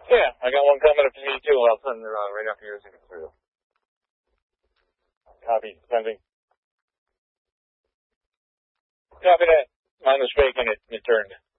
Yeah, I got one coming up to me too. I'll send her right after yours gets through. Copy, sending. Copy that. Mine was fake and it turned.